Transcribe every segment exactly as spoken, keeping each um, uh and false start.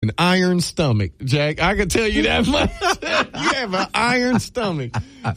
an iron stomach, Jack. I can tell you that much. You have an iron stomach.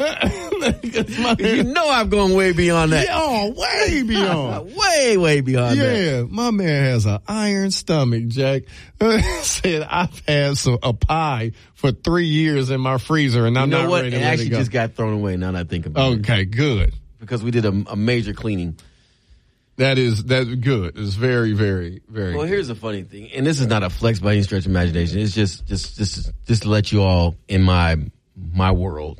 You know I'm going way beyond that. Yeah, oh, way beyond. way, way beyond yeah, that. Yeah, my man has an iron stomach, Jack. Said I've had some, a pie for three years in my freezer, and I'm you know not what? ready to it let actually it go. just got thrown away now that I think about it. Okay, good. Because we did a, a major cleaning. That is that's good. It's very, very, very Well, good. here's the funny thing, and this is not a flex by any stretch of imagination. It's just, just, just, just to let you all in my my world.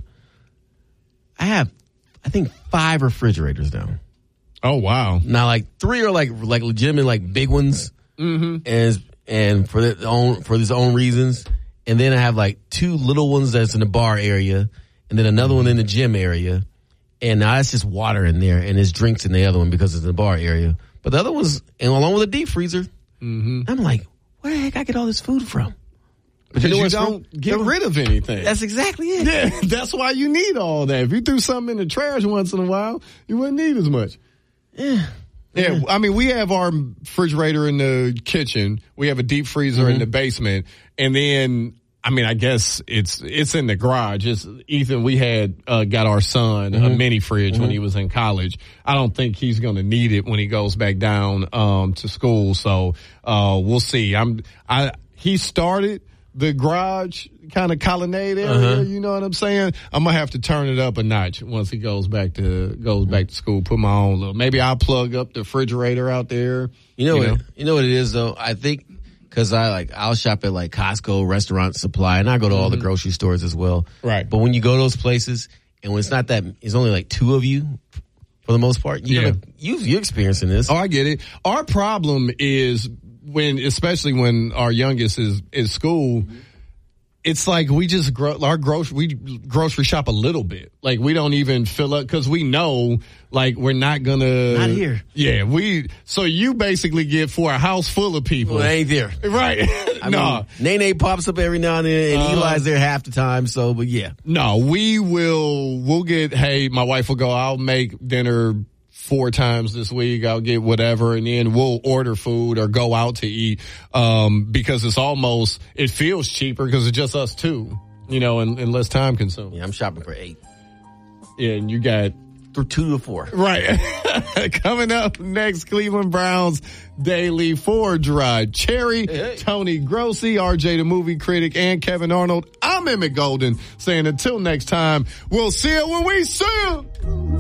I have, I think, five refrigerators now. Oh wow! Now, like three are like like legitimate, like big ones, mm-hmm. and and for their own for their own reasons. And then I have like two little ones that's in the bar area, and then another one in the gym area. And now it's just water in there, and there's drinks in the other one because it's in the bar area. But the other one's, and along with a deep freezer, mm-hmm. I'm like, where the heck I get all this food from? But you, know you don't from? get rid of anything. That's exactly it. Yeah, that's why you need all that. If you threw something in the trash once in a while, you wouldn't need as much. Yeah. Yeah, I mean, we have our refrigerator in the kitchen. We have a deep freezer mm-hmm. in the basement. And then, I mean, I guess it's it's in the garage. It's, Ethan, we had uh, got our son mm-hmm. a mini fridge mm-hmm. when he was in college. I don't think he's going to need it when he goes back down um, to school. So uh, we'll see. I'm I he started the garage kind of colonnade area. Uh-huh. You know what I'm saying? I'm gonna have to turn it up a notch once he goes back to goes back to school. Put my own little. Maybe I'll plug up the refrigerator out there. You know you what? know? You know what it is though. I think. Cause I like, I'll shop at like Costco, Restaurant Supply, and I go to all mm-hmm. the grocery stores as well. Right. But when you go to those places, and when it's not that, it's only like two of you, for the most part, you yeah. gotta, you, you're experiencing this. Oh, I get it. Our problem is when, especially when our youngest is, is school, mm-hmm. it's like we just, gro- our grocery, we grocery shop a little bit. Like we don't even fill up, cause we know, like we're not gonna. Not here. Yeah, we, so you basically get for a house full of people. Well, they ain't there. Right. I no. mean, Nene pops up every now and then, and uh, Eli's there half the time, so, but yeah. No, we will, we'll get, hey, my wife will go, I'll make dinner four times this week. I'll get whatever, and then we'll order food or go out to eat, um, because it's almost, it feels cheaper because it's just us two, you know, and, and less time consuming. Yeah, I'm shopping for eight. Yeah, and you got through two to four. Right. Coming up next, Cleveland Browns Daily Ford Drive. Cherry, hey, hey. Tony Grossi, R J the movie critic, and Kevin Arnold. I'm Emmett Golden saying until next time, we'll see you when we see you.